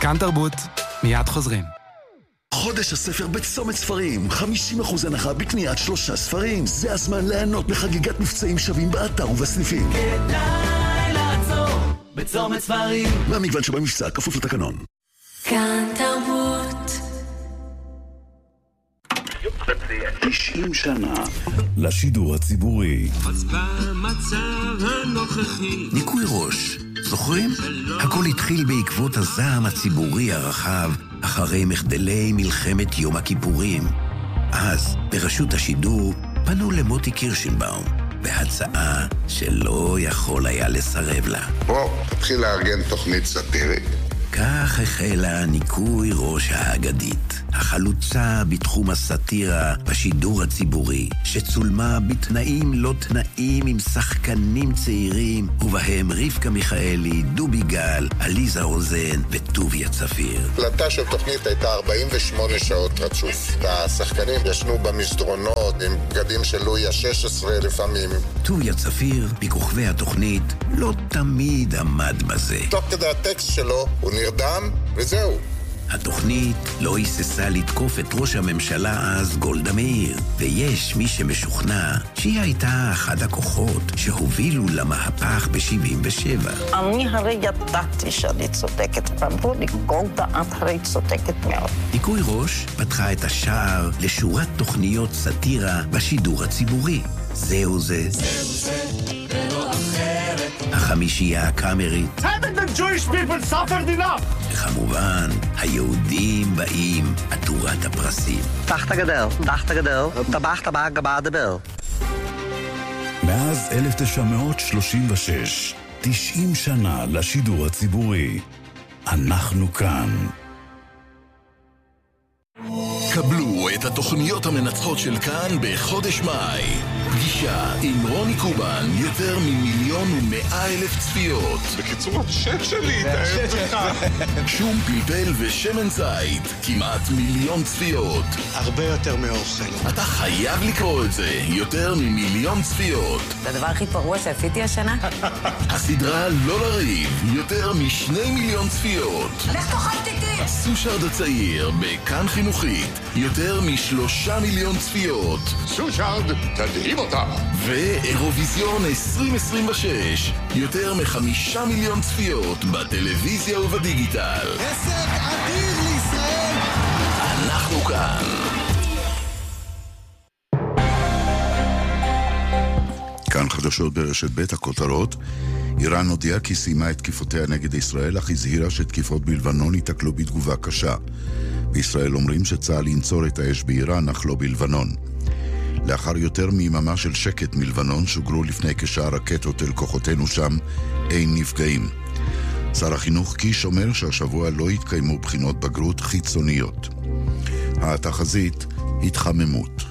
כאן תרבות, מיד חוזרים. חודש הספר בצומת ספרים, 50% הנחה בקניית 3 ספרים. זה הזמן ליהנות בחגיגת מבצעים שווים באתר ובסניפים. כדאי לעצור בצומת ספרים. והמגוון שבמבצע כפוף לתקנון. כאן תרבות. 90 שנה לשידור הציבורי. אז במצב הנוכחי ניקוי ראש, זוכרים? הכל התחיל בעקבות הזעם הציבורי הרחב אחרי מחדלי מלחמת יום הכיפורים. אז ברשות השידור פנו למוטי קירשנבאום בהצעה שלא יכול היה לסרב לה. בוא, תתחיל לארגן תוכנית סאטירית. כך החלה ניקוי ראש האגדית, החלוצה בתחום הסאטירה בשידור הציבורי, שצולמה בתנאים לא תנאים עם שחקנים צעירים, ובהם רבקה מיכאלי, דובי גל, עליזה רוזן וטוביה צפיר. הקלטה של תוכנית הייתה 48 שעות רצוף. השחקנים ישנו במסדרונות עם בגדים של לואי ה-16 לפעמים. טוביה צפיר, בכוכבי התוכנית, לא תמיד עמד בזה. תוך כדי הטקסט שלו הוא נרדם, וזהו. התוכנית לא היססה לתקוף את ראש הממשלה אז גולדה מאיר, ויש מי שמשוכנע שהיא הייתה אחד הכוחות שהובילו למהפך ב-77. אני הרי ידעתי שאני צודקת, ואמרו לי, גולדה, את הרי צודקת מאוד. ניקוי ראש פתחה את השער לשורת תוכניות סאטירה בשידור הציבורי. זהו זה. ולא אחרת. החמישייה הקאמרית. Haven't the Jewish people suffered enough? וכמובן, היהודים באים עטורת הפרסים. תחת הגדר, טבח גבה דבר. מאז 1936, 90 שנה לשידור הציבורי. אנחנו כאן. קבלו את התוכניות המנצחות של כאן בחודש מאי. פגישה עם רוני קובן, יותר מ1,100,000 צפיות. בקיצור, השם שלי, תאהב לך. שום פלפל ושמן זית, כמעט 1,000,000 צפיות. הרבה יותר מאוכל. אתה חייב לקרוא את זה, יותר מ1,000,000 צפיות. זה הדבר הכי פרוע שעשיתי השנה? הסדרה לא לריב, יותר מ2,000,000 צפיות. לך תאכלת איתי! סושארד הצעיר, בכאן חינוכית, יותר מ3,000,000 צפיות. סושארד, תדהים אותה. ואירוויזיון 2026, יותר מ5,000,000 צפיות בטלוויזיה ובדיגיטל. הישג אדיר לישראל! אנחנו כאן. כאן חדשות ברשת ב' הכותרות. איראן הודיעה כי סיימה את תקיפותיה נגד ישראל, אך הזהירה שתקיפות בלבנון ייתקלו בתגובה קשה. בישראל אומרים שצה"ל ינצור את האש באיראן, אך לא בלבנון. לאחר יותר מיממה של שקט מלבנון, שוגרו לפני כשעה רקטות אל כוחותינו שם, אין נפגעים. שר החינוך קיש אומר שהשבוע לא יתקיימו בחינות בגרות חיצוניות. התחזית, התחממות.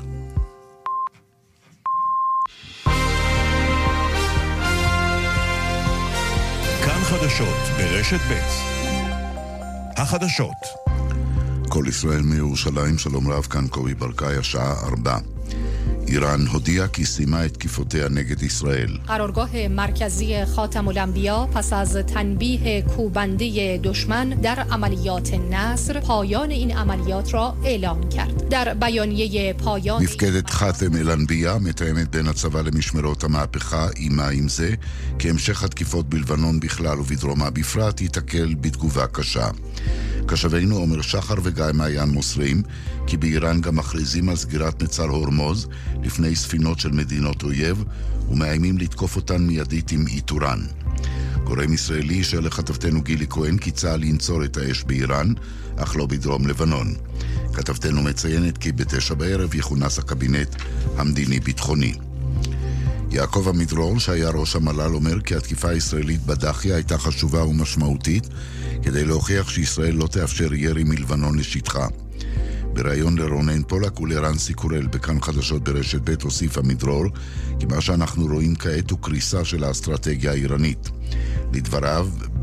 כאן חדשות ברשת ב'. החדשות. כל ישראל מירושלים, שלום רב, כאן קובי ברקאי, השעה 4. איראן הודיעה כי סיימה את תקיפותיה נגד ישראל. قرارگاه مرکزی خاتم الانبیا پس از تنبیه کوبنده دشمن در عملیات نصر پایان این عملیات را اعلام کرد. در بیانیه پایان מפקדת חאתם אל-אנביה מתאמת בין הצבא למשמרות המהפכה אימה עם זה, כי המשך התקיפות בלבנון בכלל ובדרומה בפרט ייתקל בתגובה קשה. קשבינו עומר שחר וגיא מעיין מוסרים כי באיראן גם מכריזים על סגירת מצר הורמוז לפני ספינות של מדינות אויב ומאיימים לתקוף אותן מיידית עם איתורן. גורם ישראלי אישר לכתבתנו גילי כהן כי צה"ל ינצור את האש באיראן, אך לא בדרום לבנון. כתבתנו מציינת כי ב9:00 יכונס הקבינט המדיני-ביטחוני. יעקב עמידרור, שהיה ראש המל"ל, אומר כי התקיפה הישראלית בדחיה הייתה חשובה ומשמעותית כדי להוכיח שישראל לא תאפשר ירי מלבנון לשטחה. בראיון לרונן פולק ולרנסי קורל בכאן חדשות ברשת ב' הוסיף עמידרור כי מה שאנחנו רואים כעת הוא קריסה של האסטרטגיה האיראנית. לדבריו,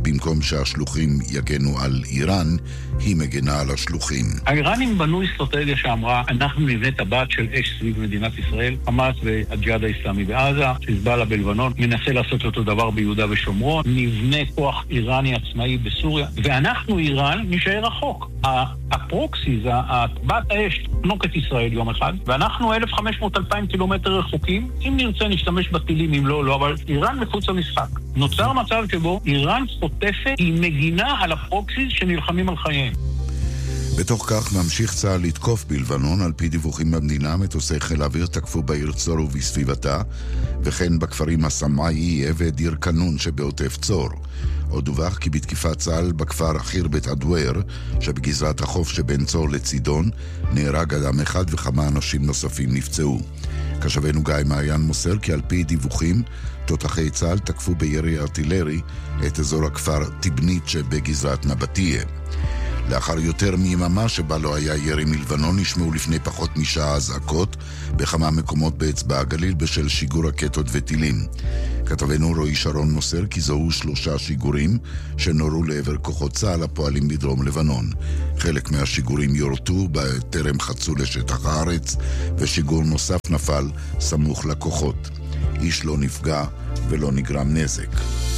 במקום שהשלוחים יגנו על איראן, היא מגנה על השלוחים. האיראנים בנו אסטרטגיה שאמרה, אנחנו נבנה טבעת של אש סביב מדינת ישראל, חמאס והג'יהאד האסלאמי בעזה, חיזבאללה בלבנון, מנסה לעשות אותו דבר ביהודה ושומרון, נבנה כוח איראני עצמאי בסוריה, ואנחנו איראן נשאר רחוק. הפרוקסיז, הטבעת האש, תנוק את ישראל יום אחד, ואנחנו 1,500-2,000 קילומטר רחוקים, אם נרצה נשתמש בטילים, אם לא, אבל איראן מחוץ למשחק. נוצר מצב שבו איראן חוטפת, היא מגינה על הפרוקסיז שנלחמים על חייהם. בתוך כך ממשיך צה"ל לתקוף בלבנון. על פי דיווחים במדינה, מטוסי חיל האוויר תקפו בעיר צור ובסביבתה, וכן בכפרים הסמאי ודיר קנון שבעוטף צור. עוד דווח כי בתקיפת צה"ל בכפר חירבת אדואר, שבגזרת החוף שבין צור לצידון, נהרג אדם אחד וכמה אנשים נוספים נפצעו. כשבנו גיא מעיין מוסר כי על פי דיווחים, תותחי צה"ל תקפו בירי ארטילרי את אזור הכפר טיבנית שבגזרת נבטיה. לאחר יותר מיממה שבה לא היה ירי מלבנון, נשמעו לפני פחות משעה אזעקות בכמה מקומות באצבע הגליל בשל שיגור רקטות וטילים. כתבנו רועי שרון מוסר כי זוהו 3 שיגורים שנורו לעבר כוחות צה"ל הפועלים בדרום לבנון. חלק מהשיגורים יורטו בטרם חצו לשטח הארץ, ושיגור נוסף נפל סמוך לכוחות. איש לא נפגע ולא נגרם נזק.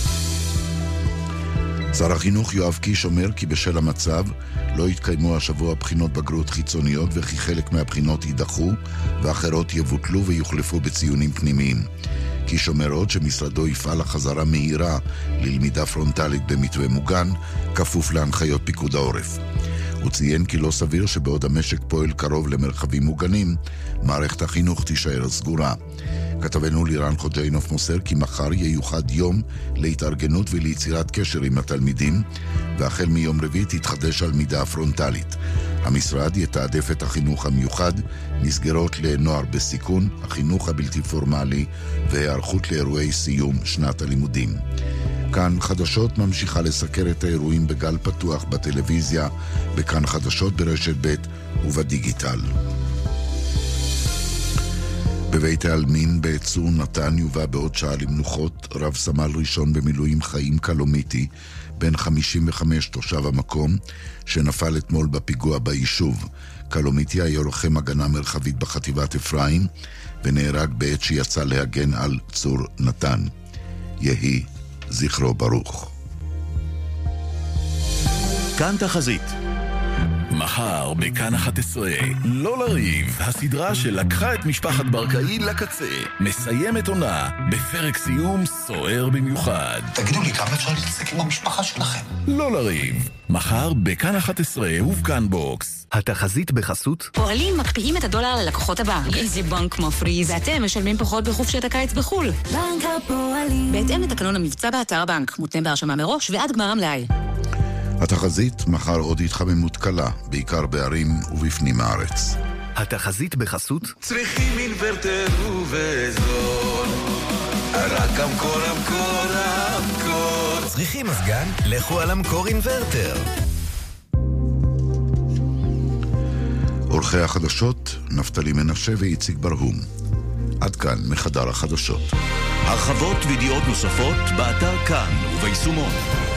שר החינוך יואב קיש אומר כי בשל המצב לא יתקיימו השבוע בחינות בגרות חיצוניות, וכי חלק מהבחינות יידחו ואחרות יבוטלו ויוחלפו בציונים פנימיים. קיש אומר עוד שמשרדו יפעל לחזרה מהירה ללמידה פרונטלית במתווה מוגן, כפוף להנחיות פיקוד העורף. הוא ציין כי לא סביר שבעוד המשק פועל קרוב למרחבים מוגנים, מערכת החינוך תישאר סגורה. כתבנו לירן חוג'יינוף מוסר כי מחר ייוחד יום להתארגנות וליצירת קשר עם התלמידים, והחל מיום רביעי תתחדש הלמידה הפרונטלית. המשרד יתעדף את החינוך המיוחד, מסגרות לנוער בסיכון, החינוך הבלתי פורמלי והיערכות לאירועי סיום שנת הלימודים. כאן חדשות ממשיכה לסקר את האירועים בגל פתוח בטלוויזיה, בכאן חדשות ברשת ב' ובדיגיטל. בבית העלמין בצור נתן יובא בעוד שעה למנוחות רב סמל ראשון במילואים חיים קלומיטי, בן 55 תושב המקום, שנפל אתמול בפיגוע ביישוב. קלומיטי היה לוחם הגנה מרחבית בחטיבת אפרים, ונהרג בעת שיצא להגן על צור נתן. יהי זכרו ברוך. כאן תחזית. מחר בכאן 11, לא לריב, הסדרה שלקחה את משפחת ברקאי לקצה, מסיימת עונה בפרק סיום סוער במיוחד. תגידו לי, כמה אפשר להתעסק עם המשפחה שלכם? לא לריב, מחר בכאן 11 ובכאן בוקס. התחזית בחסות פועלים מקפיאים את הדולר ללקוחות הבנק. איזה בנק מפריז, ואתם משלמים פחות בחופשת הקיץ בחול. בנק הפועלים, בהתאם לתקנון המבצע באתר הבנק, מותנה בהרשמה מראש ועד גמר המלאי. התחזית, מחר עוד התחממות קלה, בעיקר בערים ובפנים הארץ. התחזית בחסות צריכים אינוורטר ובזול, רק אמקור. צריכים מזגן? לכו על אמקור אינוורטר. עורכי החדשות, נפתלי מנשה ואיציק ברהום. עד כאן מחדר החדשות. הרחבות וידיעות נוספות באתר כאן וביישומון.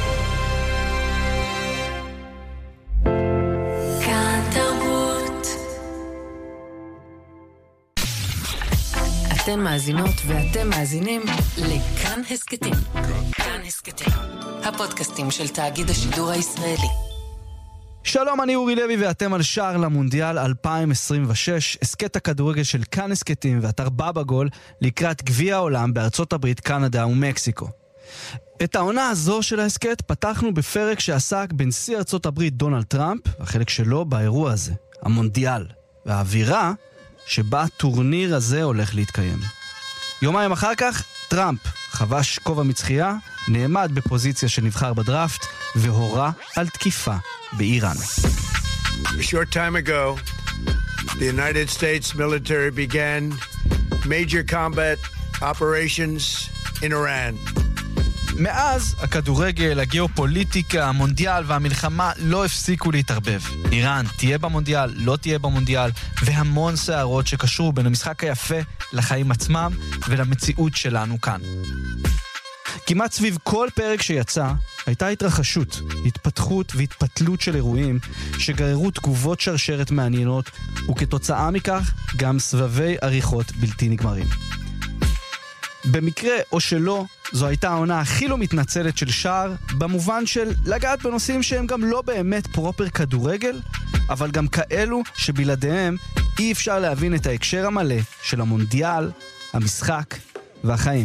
אתן מאזינות ואתם מאזינים לכאן הסקטים. כאן הסקטים, הפודקאסטים של תאגיד השידור הישראלי. שלום, אני אורי לוי ואתם על שער למונדיאל 2026, הסקט הכדורגל של כאן הסקטים ואתר בבא גול לקראת גביע העולם בארצות הברית, קנדה ומקסיקו. את העונה הזו של ההסקט פתחנו בפרק שעסק בנשיא ארצות הברית דונלד טראמפ, החלק שלו באירוע הזה, המונדיאל, והאווירה שבה הטורניר הזה הולך להתקיים. יומיים אחר כך, טראמפ חבש כובע מצחייה, נעמד בפוזיציה שנבחר בדראפט, והורה על תקיפה באיראן. A short time ago, the United States military began major combat operations in Iran. מאז הכדורגל, הגיאופוליטיקה, המונדיאל והמלחמה לא הפסיקו להתערבב. איראן תהיה במונדיאל, לא תהיה במונדיאל, והמון שערות שקשרו בין המשחק היפה לחיים עצמם ולמציאות שלנו כאן. כמעט סביב כל פרק שיצא, הייתה התרחשות, התפתחות והתפתלות של אירועים שגררו תגובות שרשרת מעניינות, וכתוצאה מכך גם סבבי עריכות בלתי נגמרים. במקרה או שלא, זו הייתה העונה הכי לא מתנצלת של שער, במובן של לגעת בנושאים שהם גם לא באמת פרופר כדורגל, אבל גם כאלו שבלעדיהם אי אפשר להבין את ההקשר המלא של המונדיאל, המשחק והחיים.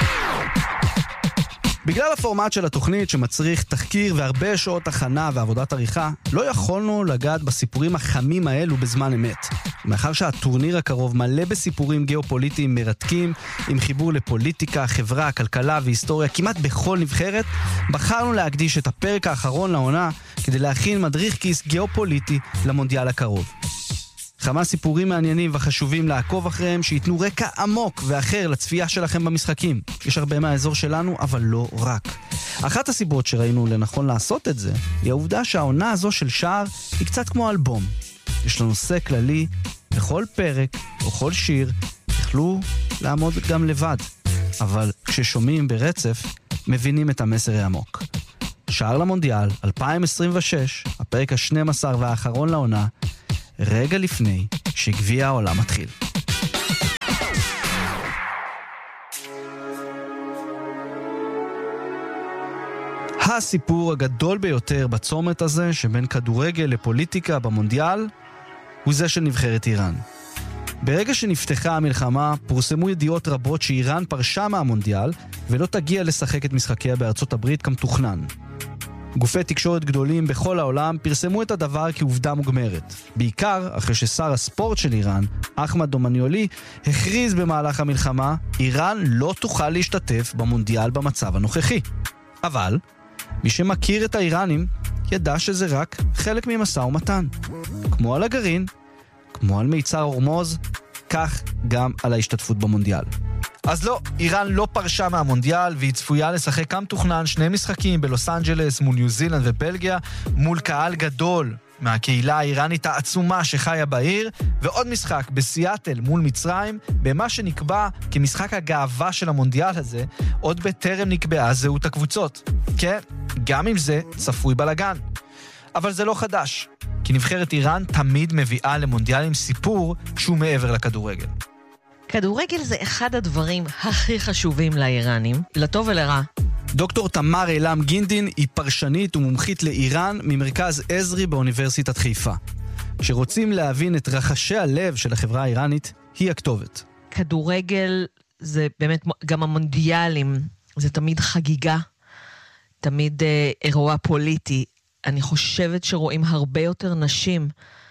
בגלל הפורמט של התוכנית שמצריך תחקיר והרבה שעות הכנה ועבודת עריכה, לא יכולנו לגעת בסיפורים החמים האלו בזמן אמת. מאחר שהטורניר הקרוב מלא בסיפורים גיאופוליטיים מרתקים, עם חיבור לפוליטיקה, חברה, כלכלה והיסטוריה כמעט בכל נבחרת, בחרנו להקדיש את הפרק האחרון לעונה כדי להכין מדריך כיס גיאופוליטי למונדיאל הקרוב. כמה סיפורים מעניינים וחשובים לעקוב אחריהם שיתנו רקע עמוק ואחר לצפייה שלכם במשחקים. יש הרבה מהאזור שלנו, אבל לא רק. אחת הסיבות שראינו לנכון לעשות את זה, היא העובדה שהעונה הזו של שער היא קצת כמו אלבום. יש לו נושא כללי, לכל פרק או כל שיר, יכלו לעמוד גם לבד. אבל כששומעים ברצף, מבינים את המסר העמוק. שער למונדיאל, 2026, הפרק ה-12 והאחרון לעונה, רגע לפני שגביע העולם מתחיל. הסיפור הגדול ביותר בצומת הזה שבין כדורגל לפוליטיקה במונדיאל הוא זה של נבחרת איראן. ברגע שנפתחה המלחמה פורסמו ידיעות רבות שאיראן פרשה מהמונדיאל ולא תגיע לשחק את משחקיה בארצות הברית כמתוכנן. גופי תקשורת גדולים בכל העולם פרסמו את הדבר כעובדה מוגמרת. בעיקר אחרי ששר הספורט של איראן, אחמד דומניולי, הכריז במהלך המלחמה, איראן לא תוכל להשתתף במונדיאל במצב הנוכחי. אבל מי שמכיר את האיראנים ידע שזה רק חלק ממשא ומתן. כמו על הגרעין, כמו על מיצר הורמוז, כך גם על ההשתתפות במונדיאל. אז לא, איראן לא פרשה מהמונדיאל והיא צפויה לשחק כמתוכנן 2 משחקים בלוס אנג'לס מול ניו זילנד ובלגיה, מול קהל גדול מהקהילה האיראנית העצומה שחיה בעיר, ועוד משחק בסיאטל מול מצרים, במה שנקבע כמשחק הגאווה של המונדיאל הזה, עוד בטרם נקבעה זהות הקבוצות. כן, גם עם זה צפוי בלגן. אבל זה לא חדש, כי נבחרת איראן תמיד מביאה למונדיאלים סיפור שהוא מעבר לכדורגל. כדורגל זה אחד הדברים הכי חשובים לאיראנים, לטוב ולרע. דוקטור תמר אילם גינדין היא פרשנית ומומחית לאיראן ממרכז עזרי באוניברסיטת חיפה. כשרוצים להבין את רחשי הלב של החברה האיראנית, היא הכתובת. כדורגל זה באמת, גם המונדיאלים, זה תמיד חגיגה, תמיד אירוע פוליטי. אני חושבת שרואים הרבה יותר נשים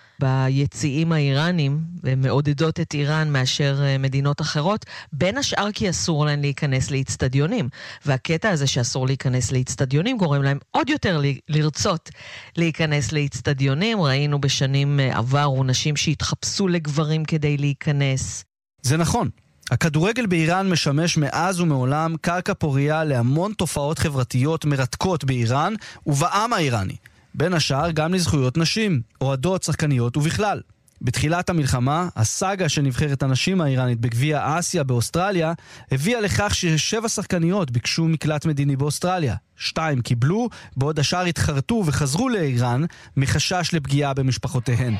ביציעים האיראנים, ומעודדות את איראן מאשר מדינות אחרות, בין השאר כי אסור להן להיכנס לאצטדיונים. והקטע הזה שאסור להיכנס לאצטדיונים גורם להם עוד יותר לרצות להיכנס לאצטדיונים. ראינו בשנים עברו נשים שהתחפשו לגברים כדי להיכנס. זה נכון. הכדורגל באיראן משמש מאז ומעולם קרקע פוריה להמון תופעות חברתיות מרתקות באיראן ובעם האיראני. בין השאר גם לזכויות נשים, אוהדות, שחקניות ובכלל. בתחילת המלחמה, הסאגה של נבחרת הנשים האיראנית בגביע אסיה באוסטרליה, הביאה לכך ש7 שחקניות ביקשו מקלט מדיני באוסטרליה. 2 קיבלו, בעוד השאר התחרטו וחזרו לאיראן מחשש לפגיעה במשפחותיהן.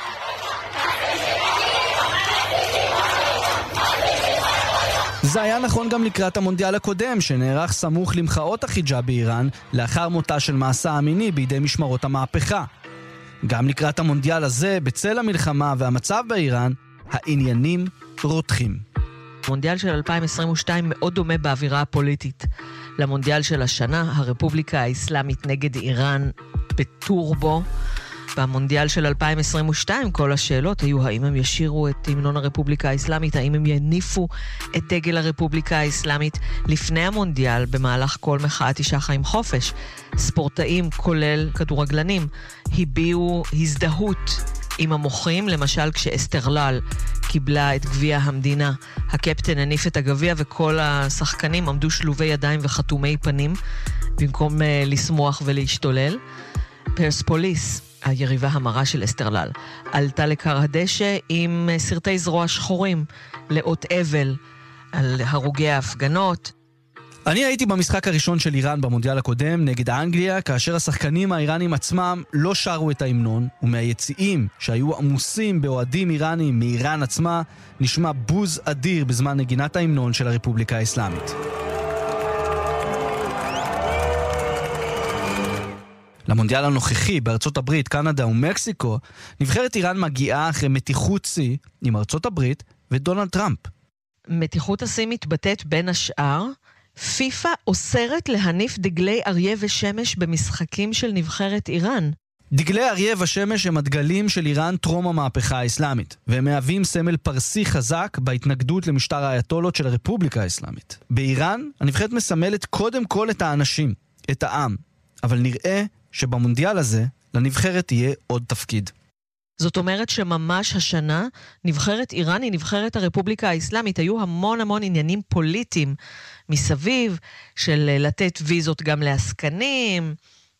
זה היה נכון גם לקראת המונדיאל הקודם, שנערך סמוך למחאות החיג'אב באיראן, לאחר מותה של מעשה המיני בידי משמרות המהפכה. גם לקראת המונדיאל הזה, בצל המלחמה והמצב באיראן, העניינים רותחים. המונדיאל של 2022 מאוד דומה באווירה הפוליטית למונדיאל של השנה, הרפובליקה האסלאמית נגד איראן בטורבו. במונדיאל של 2022 כל השאלות היו האם הם ישירו את המנון הרפובליקה האסלאמית, האם הם יניפו את דגל הרפובליקה האסלאמית. לפני המונדיאל, במהלך כל מחאת אישה חיים חופש, ספורטאים כולל כדורגלנים הביעו הזדהות עם המוחים, למשל כשאסתרלל קיבלה את גביע המדינה, הקפטן הניף את הגביע וכל השחקנים עמדו שלובי ידיים וחתומי פנים במקום לשמוח ולהשתולל. פרספוליס, היריבה המרה של אסתרלל, עלתה לקר הדשא עם סרטי זרוע שחורים לאות אבל על הרוגי ההפגנות. אני הייתי במשחק הראשון של איראן במונדיאל הקודם נגד אנגליה, כאשר השחקנים האיראנים עצמם לא שרו את ההמנון, ומהיציעים שהיו עמוסים באוהדים איראנים מאיראן עצמה, נשמע בוז אדיר בזמן נגינת ההמנון של הרפובליקה האסלאמית. למונדיאל הנוכחי בארצות הברית, קנדה ומקסיקו, נבחרת איראן מגיעה אחרי מתיחות שיא עם ארצות הברית ודונלד טראמפ. מתיחות השיא מתבטאת בין השאר, פיפה אוסרת להניף דגלי אריה ושמש במשחקים של נבחרת איראן. דגלי אריה ושמש הם הדגלים של איראן טרום המהפכה האסלאמית, והם מהווים סמל פרסי חזק בהתנגדות למשטר האייתולות של הרפובליקה האסלאמית. באיראן הנבחרת מסמלת קודם כל את האנשים, את העם, אבל נראה שבמונדיאל הזה לנבחרת יהיה עוד תפקיד. זאת אומרת שממש השנה נבחרת איראן היא נבחרת הרפובליקה האסלאמית. היו המון עניינים פוליטיים מסביב של לתת ויזות גם לעסקנים,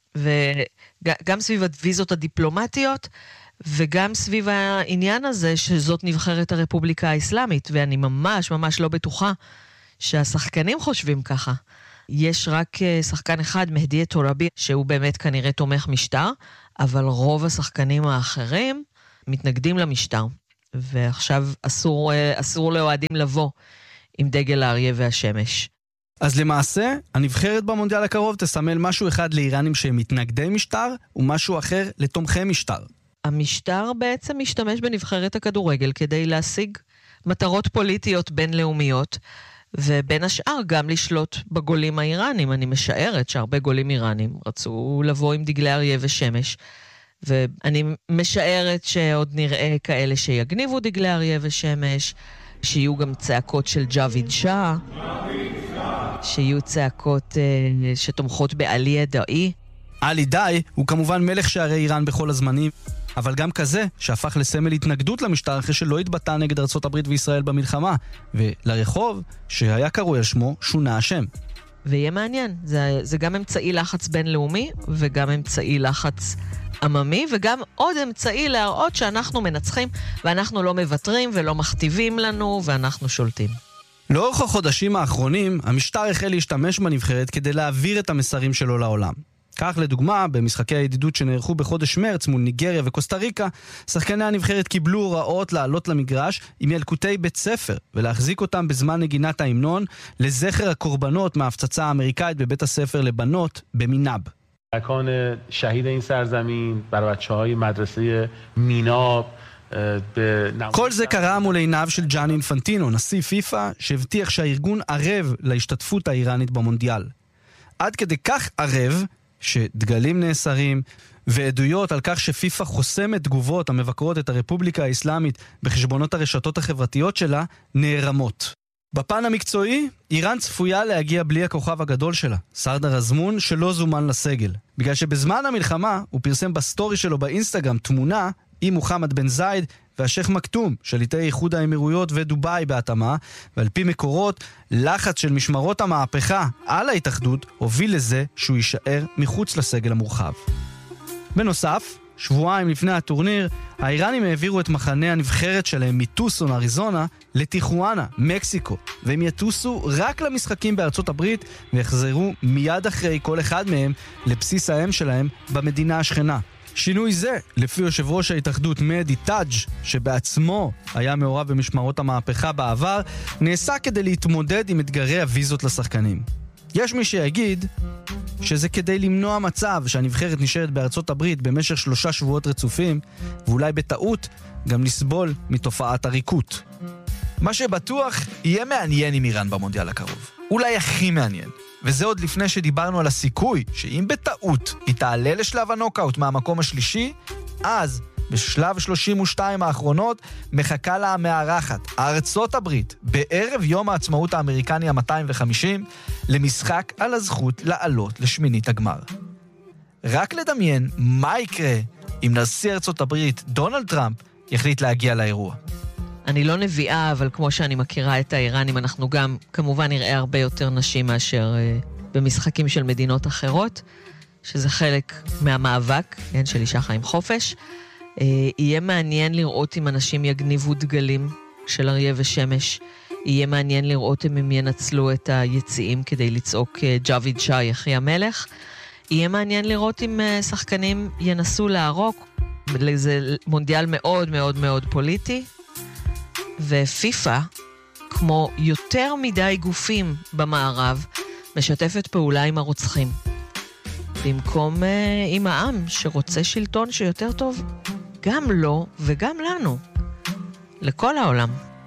וגם סביב הוויזות הדיפלומטיות, וגם סביב העניין הזה שזאת נבחרת הרפובליקה האסלאמית, ואני ממש לא בטוחה שהשחקנים חושבים ככה. יש רק שחקן אחד, מהדי תורבי, שהוא באמת כנראה תומך משטר, אבל רוב השחקנים האחרים מתנגדים למשטר. ועכשיו אסור לאוהדים לבוא עם דגל האריה והשמש. אז למעשה, הנבחרת במונדיאל הקרוב תסמל משהו אחד לאיראנים שהם מתנגדי משטר, ומשהו אחר לתומכי משטר. המשטר בעצם משתמש בנבחרת הכדורגל כדי להשיג מטרות פוליטיות בינלאומיות, ובין השאר גם לשלוט בגולים האיראנים. אני משערת שהרבה גולים איראנים רצו לבוא עם דגלי אריה ושמש, ואני משערת שעוד נראה כאלה שיגניבו דגלי אריה ושמש, שיהיו גם צעקות של ג'אוויד שאה, שיהיו צעקות שתומכות בעלי דאי. עלי דאי הוא כמובן מלך שערי איראן בכל הזמנים, אבל גם כזה שהפך לסמל התנגדות למשטר אחרי שלא התבטא נגד ארצות הברית וישראל במלחמה, ולרחוב שהיה קרוי על שמו שונה השם. ויהיה מעניין, זה גם אמצעי לחץ בינלאומי וגם אמצעי לחץ עממי, וגם עוד אמצעי להראות שאנחנו מנצחים ואנחנו לא מוותרים ולא מכתיבים לנו ואנחנו שולטים. לאורך החודשים האחרונים המשטר החל להשתמש בנבחרת כדי להעביר את המסרים שלו לעולם. כך לדוגמה, במשחקי הידידות שנערכו בחודש מרץ מול ניגריה וקוסטה ריקה, שחקני הנבחרת קיבלו הוראות לעלות למגרש עם ילקוטי בית ספר ולהחזיק אותם בזמן נגינת ההמנון לזכר הקורבנות מההפצצה האמריקאית בבית הספר לבנות במינב. اکان شهید این سرزمین برای بچه‌های مدرسه میناب. כל זה קרה מול עיניו של ג'אני אינפנטינו, נשיא פיפה, שהבטיח שהארגון ערב להשתתפות האיראנית במונדיאל. עד כדי כך ערב שדגלים נאסרים ועדויות על כך שפיפה חוסמת תגובות המבקרות את הרפובליקה האסלאמית בחשבונות הרשתות החברתיות שלה נערמות. בפן המקצועי, איראן צפויה להגיע בלי הכוכב הגדול שלה, סרדר אזמון, שלא זומן לסגל. בגלל שבזמן המלחמה הוא פרסם בסטורי שלו באינסטגרם תמונה עם מוחמד בן זייד והשייך מקטום, שליטי איחוד האמירויות ודובאי בהתאמה, ועל פי מקורות, לחץ של משמרות המהפכה על ההתאחדות הוביל לזה שהוא יישאר מחוץ לסגל המורחב. בנוסף, שבועיים לפני הטורניר, האיראנים העבירו את מחנה הנבחרת שלהם מטוסון, אריזונה, לטיחואנה, מקסיקו, והם יטוסו רק למשחקים בארצות הברית, ויחזרו מיד אחרי כל אחד מהם לבסיס האם שלהם במדינה השכנה. שינוי זה, לפי יושב ראש ההתאחדות מהדי טאג' שבעצמו היה מעורב במשמרות המהפכה בעבר, נעשה כדי להתמודד עם אתגרי הוויזות לשחקנים. יש מי שיגיד שזה כדי למנוע מצב שהנבחרת נשארת בארצות הברית במשך 3 שבועות רצופים, ואולי בטעות גם נסבול מתופעת הריקות. מה שבטוח יהיה מעניין עם איראן במונדיאל הקרוב. אולי הכי מעניין. וזה עוד לפני שדיברנו על הסיכוי שאם בטעות היא תעלה לשלב הנוקאוט מהמקום השלישי, אז בשלב 32 האחרונות מחכה לה המארחת, ארצות הברית, בערב יום העצמאות האמריקני ה-250, למשחק על הזכות לעלות לשמינית הגמר. רק לדמיין מה יקרה אם נשיא ארצות הברית, דונלד טראמפ, יחליט להגיע לאירוע. אני לא נביאה, אבל כמו שאני מכירה את האיראנים, אנחנו גם כמובן נראה הרבה יותר נשים מאשר במשחקים של מדינות אחרות, שזה חלק מהמאבק, כן, של אישה חיים חופש. יהיה מעניין לראות אם אנשים יגניבו דגלים של אריה ושמש, יהיה מעניין לראות אם הם ינצלו את היציאים כדי לצעוק ג'אביד שי אחי המלך. יהיה מעניין לראות אם שחקנים ינסו לערוק. זה מונדיאל מאוד מאוד מאוד פוליטי. ופיפה, כמו יותר מדי גופים במערב, משתפת פעולה עם הרוצחים. במקום עם העם שרוצה שלטון שיותר טוב גם לו וגם לנו. לכל העולם.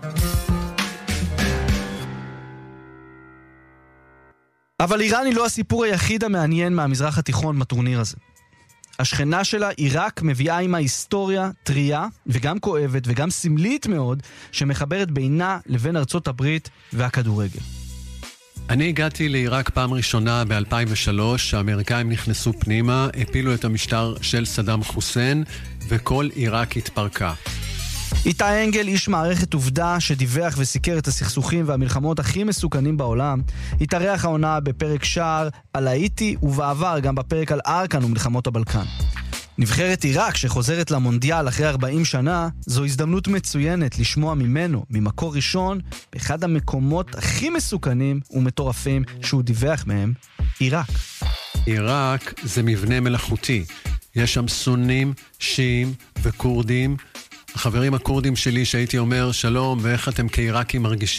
אבל איראן היא לא הסיפור היחיד המעניין מהמזרח התיכון בטורניר הזה. השכנה שלה, עיראק, מביאה עם ההיסטוריה טריה וגם כואבת וגם סמלית מאוד שמחברת בינה לבין ארצות הברית והכדורגל. אני הגעתי לעיראק פעם ראשונה ב-2003, האמריקאים נכנסו פנימה, הפילו את המשטר של סדאם חוסיין וכל עיראק התפרקה. איתי אנגל, איש מערכת עובדה שדיווח וסיקר את הסכסוכים והמלחמות הכי מסוכנים בעולם, התארח העונה בפרק שער על האיטי ובעבר גם בפרק על ארקן ומלחמות הבלקן. נבחרת עיראק שחוזרת למונדיאל אחרי 40 שנה, זו הזדמנות מצוינת לשמוע ממנו, ממקור ראשון, באחד המקומות הכי מסוכנים ומטורפים שהוא דיווח מהם, עיראק. עיראק זה מבנה מלאכותי. יש שם סונים, שיעים וקורדים. החברים הקורדים שלי שהייתי אומר שלום ואיך אתם כעיראקים מרגישים